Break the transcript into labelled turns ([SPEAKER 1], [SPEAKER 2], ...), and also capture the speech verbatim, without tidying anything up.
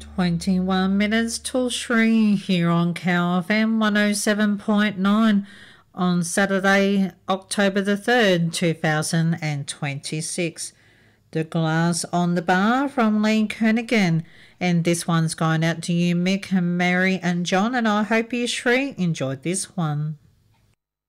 [SPEAKER 1] twenty-one minutes till three here on Cow F M one oh seven point nine on Saturday, October the third, two thousand twenty-six. The Glass on the Bar from Lee Kernaghan. And this one's going out to you, Mick, Mary and John, and I hope you three enjoyed this one.